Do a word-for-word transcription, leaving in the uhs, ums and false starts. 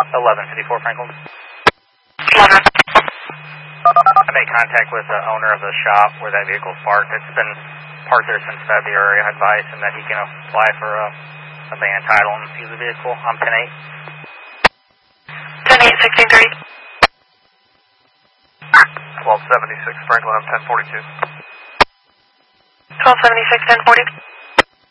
eleven fifty-four Franklin. eleven. I made contact with the owner of the shop where that vehicle's parked. It's been parked there since February. I advised him that he can apply for a, a van title and use the vehicle. I'm ten eight. ten eight sixteen three. twelve seventy-six Franklin, I'm ten forty-two. twelve seventy-six ten forty.